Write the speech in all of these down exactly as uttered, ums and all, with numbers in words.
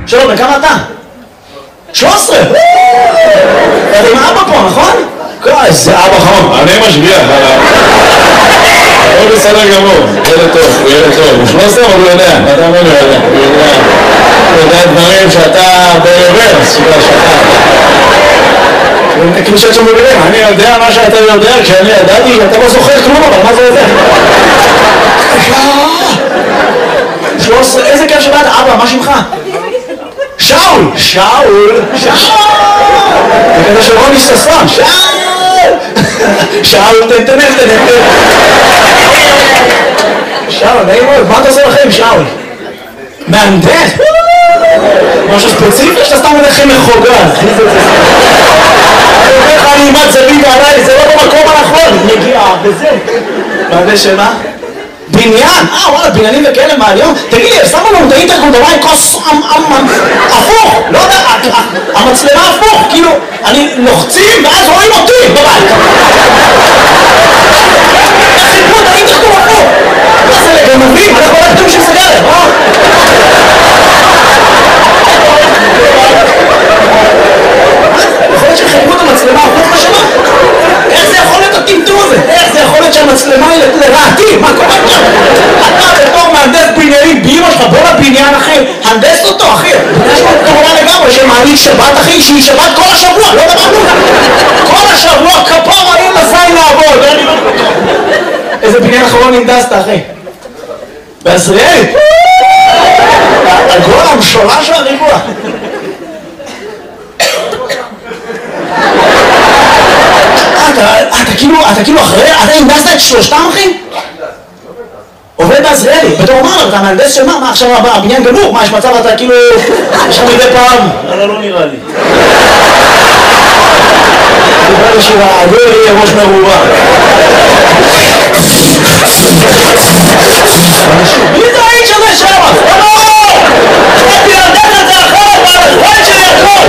שלום, בכמה אתה? שלוש עשרה! אתה עם אבא פה, נכון? איזה אבא חום, אני משגיח, הוא בסדר גמור, ילד טוב, הוא ילד טוב, הוא שלוש עשרה, אבל הוא יודע, אתה אומר לו, הוא יודע, הוא יודע דברים שאתה ברוורס, שאתה... כאילו שאתה מבינים, אני יודע מה שאתה יודע, כשאני ידעתי, אתה לא זוכר כלום, אבל מה זה יודע? שלוש עשרה, איזה כיף שבאת, אבא, מה שמך? שאול! שאול! שאול! זה כזה של רוני ששון, שאול! שאול, תן, תן, תן, תן. שאול, נעים מאוד, מה אתה עושה לכם, שאול? מהנדס? משהו ספציפי שאתה סתם מלכם מחוגז. אני אומר לך, אני אימת זווית עליי, זה לא במקום הנכון. נגיעה, וזה. מהנדס של מה? בניין? אה, וואלה, בניינים וכאלה מהיום? תגיד לי, שמו לנו את האינטרקום דבר עם כוס הפוך, לא יודע, המצלמה הפוך, כאילו, אני לוחצים ואז רואים אותי בבית. חיפרו את האינטרקום הפוך. מה זה לגנבים? אנחנו לא יודעים בשביל סגרת, אה? יכול להיות שחיפרו את המצלמה הפוך בשנה? איך זה יכול להיות הטמטום הזה? איך זה יכול להיות שהמצלמה היא לרעתי? מה קורה כאן? אתה בתור מהנדס בניינים באמא שלך, בוא לבניין אחי, הנדס אותו אחי. יש לו תאורה לגמרי שמעלית שבת אחי, שהיא שבת כל השבוע, לא דברנו. כל השבוע כפור האם עשיין לעבוד. איזה בניין אחרון הנדסת אחי? בעזריאלי? הגול המשולש של הריבוע. אתה כאילו, אתה כאילו אחרי, אתה הנדסת את שלושתם אחי? עובד בעזריאלי, בתור אומר, אתה מהנדס של מה? מה עכשיו הבניין גמור? מה יש מצב אתה כאילו, יש לך מדי פעם? לא, לא נראה לי. נראה לי שהגול יהיה ראש מרובה. מי זה האיש הזה שם? לא! חשבתי להנדס את זה אחרת, והזמן שלי הכל!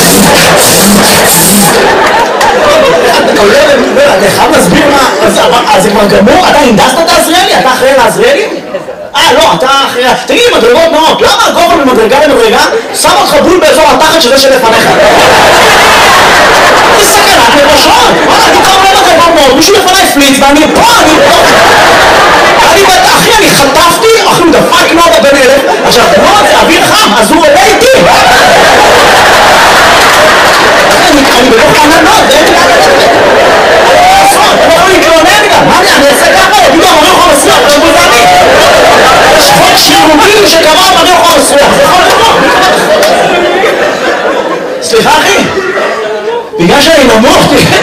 אתה חייב להסביר מה, אז זה כבר גמור? אתה הנדסת את העזריאלי? אתה אחראי לעזריאלי? אה, לא, אתה אחראי... תגיד לי, מדרגות נאות, למה הגובה ממדרגה למדרגה שם אותך בול באזור התחת שזה שלפניך? זה סכנת לראשון! וואלה, אני קרוב למדרגות נאות, מישהו לפניי פליץ ואני פה, אני פה! אני בטח, אחי, אני חטפתי, אחי, הוא דפק נודה בן אלף, עכשיו, נוד זה אוויר חם, אז הוא עולה איתי! אני בתוך עננות, זה אין לי אתה לא יכול להתלונן גם, מה אני אעשה ככה? יגידו אמרי אוכל מסריח, זה בוזני יש חוק שירותי שקבע אמרי אוכל מסריח, זה יכול לקרות סליחה אחי בגלל שאני נמוך תראה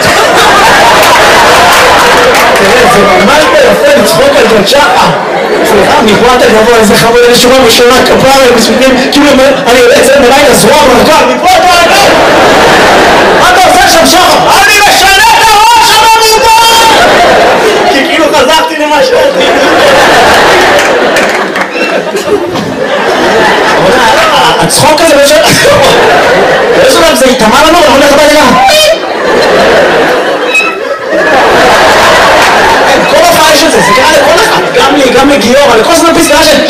זה ממש ביפה לצחוק על גלצ'חה סליחה, מפה אתה גבוה איזה חמוד איזה שורה משונה כפרה מספיקים כאילו אני יוצא את זה מלאי לזרוע ברקל מפה אתה רגל מה אתה עושה שם שחר? אני משנה את הראש הממובר! כי כאילו חזרתי למה שאתי הצחוק הזה באיזשהו באיזשהו דבר זה התאמה לנו ואנחנו הולך הביתה גם כל הופעה יש את זה, זה קרה לכל אחד גם לי, גם לגיור, לכל סנאפיסט קרה של